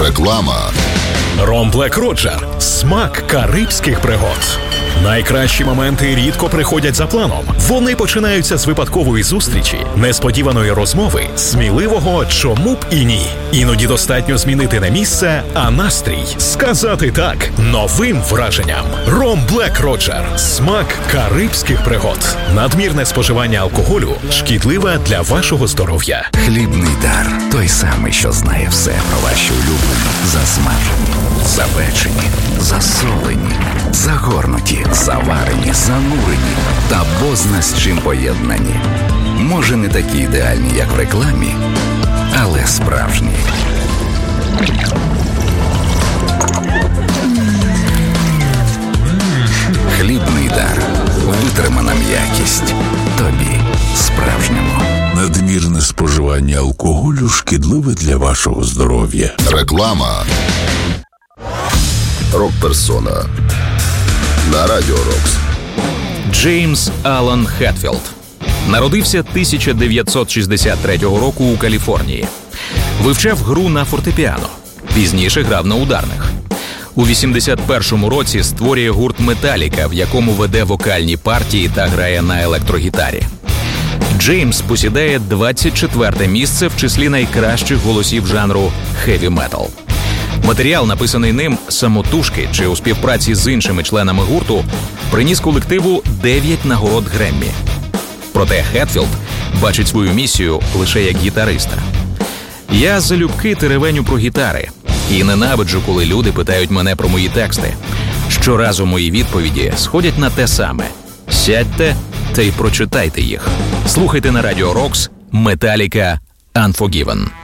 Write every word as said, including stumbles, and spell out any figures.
Реклама. Ром Блек Роджер. Смак карибських пригод. Найкращі моменти рідко приходять за планом. Вони починаються з випадкової зустрічі, несподіваної розмови, сміливого «чому б і ні». Іноді достатньо змінити не місце, а настрій. Сказати «так» новим враженням. Ром Блек Роджер. Смак карибських пригод. Надмірне споживання алкоголю шкідливе для вашого здоров'я. Хлібний дар. Той самий, що знає все про ваші улюблені. Засмажені, запечені, засолені, загорнуті, заварені, занурені та бозна з чим поєднані. Може, не такі ідеальні, як в рекламі, але справжні. Хлібний дар. Витримана м'якість. Тобі справжньому. Надмірне споживання алкоголю шкідливе для вашого здоров'я. Реклама. Рок-персона на Радіо Рокс. Джеймс Алан Хетфілд народився тисяча дев'ятсот шістдесят третього року у Каліфорнії. Вивчав гру на фортепіано. Пізніше грав на ударних. У вісімдесят першому році створює гурт «Металіка», в якому веде вокальні партії та грає на електрогітарі. Джеймс посідає двадцять четверте місце в числі найкращих голосів жанру хеві-метал. Матеріал, написаний ним самотужки чи у співпраці з іншими членами гурту, приніс колективу дев'ять нагород Греммі. Проте Хетфілд бачить свою місію лише як гітариста. «Я залюбки теревеню про гітари і ненавиджу, коли люди питають мене про мої тексти. Щоразу мої відповіді сходять на те саме. Сядьте та й прочитайте їх». Слухайте на Радіо Рокс «Металіка Unforgiven».